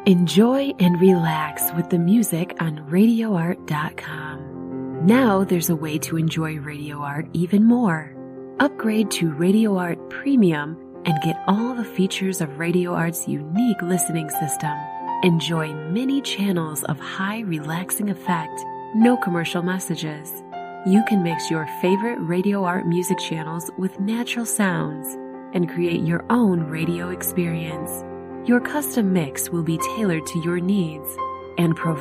Enjoy and relax with the music on RadioArt.com. Now there's a way to enjoy Radio Art even more. Upgrade to Radio Art Premium and get all the features of Radio Art's unique listening system. Enjoy many channels of high relaxing effect, no commercial messages. You can mix your favorite Radio Art music channels with natural sounds and create your own radio experience. Your custom mix will be tailored to your needs and provide